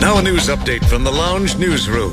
Now a news update from the Lounge Newsroom.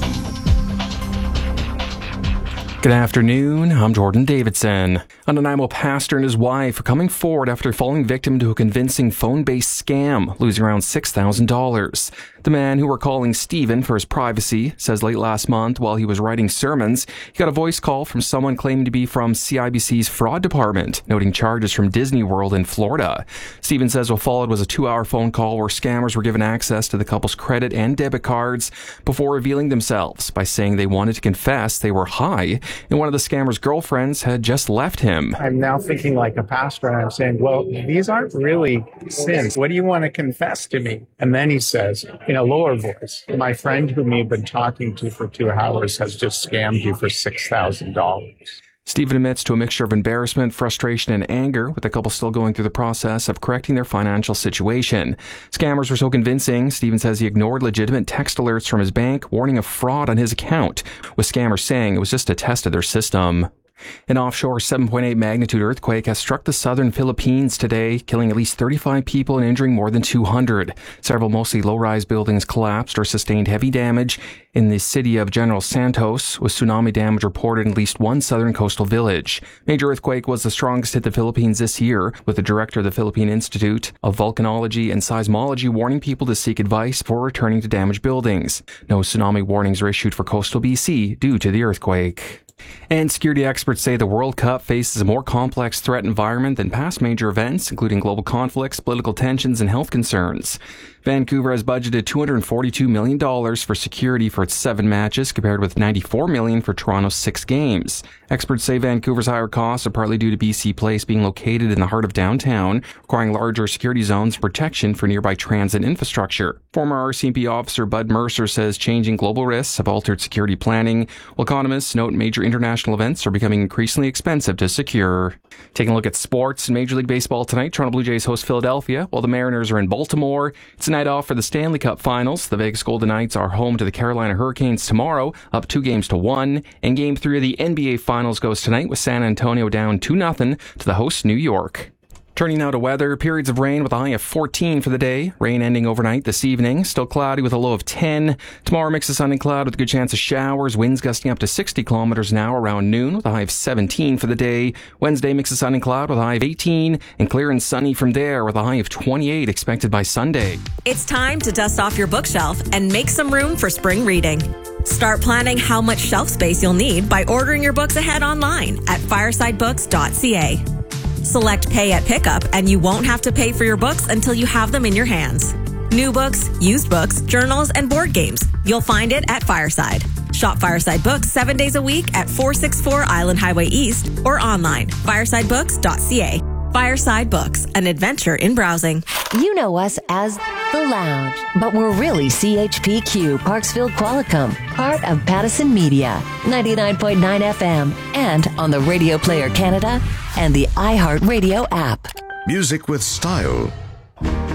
Good afternoon, I'm Jordan Davidson. A Nanaimo pastor and his wife are coming forward after falling victim to a convincing phone-based scam, losing around $6,000. The man, who we're calling Stephen for his privacy, says late last month while he was writing sermons, he got a voice call from someone claiming to be from CIBC's fraud department, noting charges from Disney World in Florida. Stephen says what followed was a 2-hour phone call where scammers were given access to the couple's credit and debit cards before revealing themselves by saying they wanted to confess they were high and one of the scammer's girlfriends had just left him. I'm now thinking like a pastor, and I'm saying, well, these aren't really sins. What do you want to confess to me? And then he says, in a lower voice, my friend whom you've been talking to for 2 hours has just scammed you for $6,000. Stephen admits to a mixture of embarrassment, frustration, and anger, with the couple still going through the process of correcting their financial situation. Scammers were so convincing, Stephen says he ignored legitimate text alerts from his bank warning of fraud on his account, with scammers saying it was just a test of their system. An offshore 7.8 magnitude earthquake has struck the southern Philippines today, killing at least 35 people and injuring more than 200. Several mostly low-rise buildings collapsed or sustained heavy damage in the city of General Santos, with tsunami damage reported in at least one southern coastal village. Major earthquake was the strongest hit the Philippines this year, with the director of the Philippine Institute of Volcanology and Seismology warning people to seek advice before returning to damaged buildings. No tsunami warnings are issued for coastal BC due to the earthquake. And security experts say the World Cup faces a more complex threat environment than past major events, including global conflicts, political tensions, and health concerns. Vancouver has budgeted $242 million for security for its 7 matches, compared with $94 million for Toronto's 6 games. Experts say Vancouver's higher costs are partly due to BC Place being located in the heart of downtown, requiring larger security zones and protection for nearby transit infrastructure. Former RCMP officer Bud Mercer says changing global risks have altered security planning, while economists note major international events are becoming increasingly expensive to secure. Taking a look at sports in Major League Baseball tonight, Toronto Blue Jays host Philadelphia, while the Mariners are in Baltimore. It's a night off for the Stanley Cup Finals. The Vegas Golden Knights are home to the Carolina Hurricanes tomorrow, up 2-1, and Game 3 of the NBA Finals goes tonight with San Antonio down 2-0 to the host New York. Turning now to weather, periods of rain with a high of 14 for the day. Rain ending overnight this evening. Still cloudy with a low of 10. Tomorrow, mix of sun and cloud with a good chance of showers. Winds gusting up to 60 kilometers an hour around noon with a high of 17 for the day. Wednesday, mix of sun and cloud with a high of 18. And clear and sunny from there with a high of 28 expected by Sunday. It's time to dust off your bookshelf and make some room for spring reading. Start planning how much shelf space you'll need by ordering your books ahead online at firesidebooks.ca. Select Pay at Pickup, and you won't have to pay for your books until you have them in your hands. New books, used books, journals, and board games. You'll find it at Fireside. Shop Fireside Books 7 days a week at 464 Island Highway East or online, firesidebooks.ca. Fireside Books, an adventure in browsing. You know us as The Lounge, but we're really CHPQ Parksville Qualicum, part of Pattison Media, 99.9 FM, and on the Radio Player Canada and the iHeartRadio app. Music with style